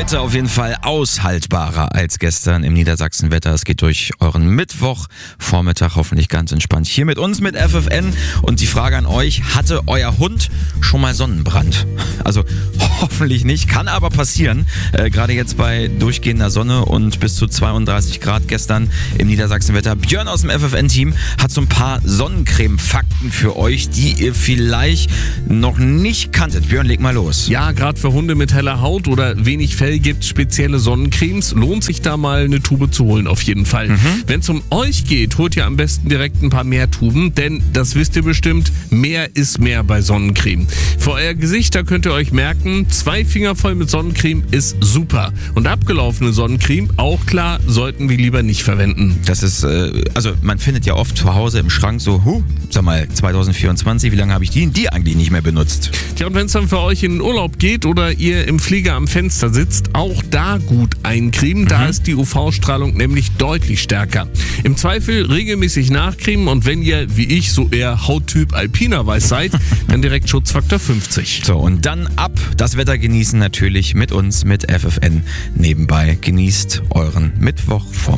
Heute auf jeden Fall aushaltbarer als gestern im Niedersachsenwetter. Es geht durch euren Mittwochvormittag hoffentlich ganz entspannt. Hier mit uns, mit FFN. Und die Frage an euch, hatte euer Hund schon mal Sonnenbrand? Also hoffentlich nicht, kann aber passieren. Gerade jetzt bei durchgehender Sonne und bis zu 32 Grad gestern im Niedersachsenwetter. Björn aus dem FFN-Team hat so ein paar Sonnencreme-Fakten für euch, die ihr vielleicht noch nicht kanntet. Björn, leg mal los. Ja, gerade für Hunde mit heller Haut oder wenig Fell gibt es spezielle Sonnencremes. Lohnt sich da mal eine Tube zu holen, auf jeden Fall. Wenn es um euch geht, holt ihr am besten direkt ein paar mehr Tuben, denn das wisst ihr bestimmt, mehr ist mehr bei Sonnencreme. Für euer Gesicht, da könnt ihr euch merken, 2 Finger voll mit Sonnencreme ist super. Und abgelaufene Sonnencreme, auch klar, sollten wir lieber nicht verwenden. Das ist, also man findet ja oft zu Hause im Schrank so, sag mal, 2024, wie lange habe ich die eigentlich nicht mehr benutzt? Tja, und wenn es dann für euch in den Urlaub geht oder ihr im Flieger am Fenster sitzt, auch da gut eincremen. Da ist die UV-Strahlung nämlich deutlich stärker. Im Zweifel regelmäßig nachcremen und wenn ihr, wie ich, so eher Hauttyp Alpina Weiß seid, dann direkt Schutzfaktor 50. So, und dann ab das Wetter genießen natürlich mit uns, mit FFN nebenbei. Genießt euren Mittwochvormittag.